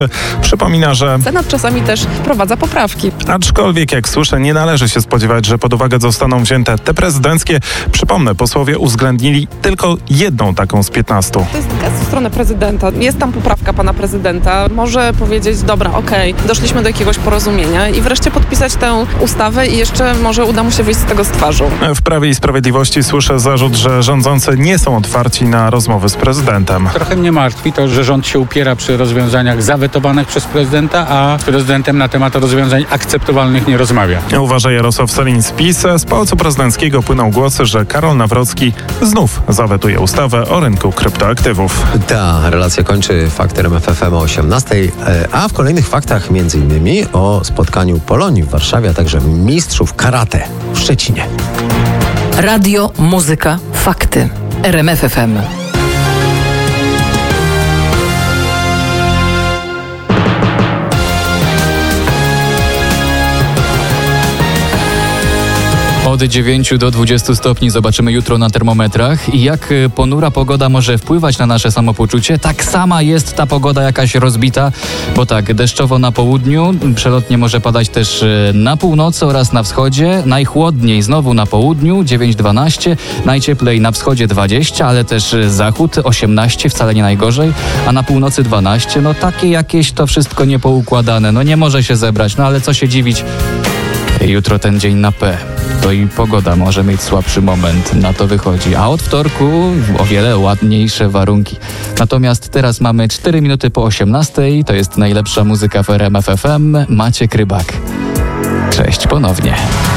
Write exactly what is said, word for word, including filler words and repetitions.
Przypomina, że Senat czasami też wprowadza poprawki. aczkolwiek, jak słyszę, nie należy się spodziewać, że pod uwagę zostaną wzięte te prezydenckie. Przypomnę, posłowie uwzględnili tylko jedną taką z piętnastu. To jest gest w stronę prezydenta. Jest tam poprawka pana prezydenta. Może powiedzieć, dobra, okej, okay, doszliśmy do jakiegoś porozumienia i wreszcie podpisać tę ustawę i jeszcze może uda mu się wyjść z tego z twarzą. W Prawie i Sprawiedliwości słyszę zarzut, że rządzący nie są otwarci na rozmowy z prezydentem. Trochę mnie martwi to, że rząd się upiera przy rozwiązaniach zawetowanych przez prezydenta, a z prezydentem na temat rozwiązań akceptowalnych nie rozmawia. Uważa Jarosław Sellin z PiS. Z Pałacu Prezydenckiego płyną głosy, że Karol Nawrocki znów zawetuje ustawę o rynku kryptoaktywów. Ta relacja kończy Fakt R M F F M o osiemnastej, a w kolejnych faktach między innymi o spotkaniu Polonii w Warszawie, a także mistrzów karate w Szczecinie. Radio, muzyka, fakty. R M F F M. Od dziewięciu do dwudziestu stopni zobaczymy jutro na termometrach. I jak ponura pogoda może wpływać na nasze samopoczucie, tak sama jest ta pogoda jakaś rozbita, bo tak, deszczowo na południu, przelotnie może padać też na północy oraz na wschodzie. Najchłodniej znowu na południu, dziewięć dwanaście, najcieplej na wschodzie dwadzieścia, ale też zachód osiemnaście, wcale nie najgorzej, a na północy dwanaście. No takie jakieś to wszystko niepoukładane, no nie może się zebrać, no ale co się dziwić. Jutro ten dzień na P. To i pogoda może mieć słabszy moment, na to wychodzi. A od wtorku o wiele ładniejsze warunki. Natomiast teraz mamy cztery minuty po osiemnastej. To jest najlepsza muzyka w R M F F M. Maciek Rybak. Cześć ponownie.